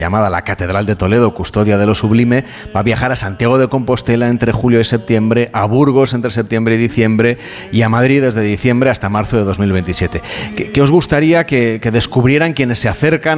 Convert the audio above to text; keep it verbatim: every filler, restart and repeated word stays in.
llamada la Catedral de Toledo, custodia de lo sublime, va a viajar a Santiago de Compostela entre julio y septiembre, a Burgos entre septiembre y diciembre y a Madrid desde diciembre hasta marzo de dos mil veintisiete. ¿Qué, qué os gustaría que, que descubrieran quienes se acercan